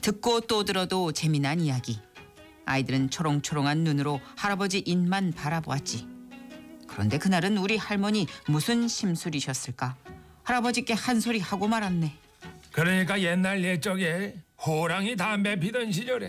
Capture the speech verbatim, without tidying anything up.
듣고 또 들어도 재미난 이야기. 아이들은 초롱초롱한 눈으로 할아버지 입만 바라보았지. 그런데 그날은 우리 할머니 무슨 심술이셨을까? 할아버지께 한 소리 하고 말았네. 그러니까 옛날 옛적에 호랑이 담배 피던 시절에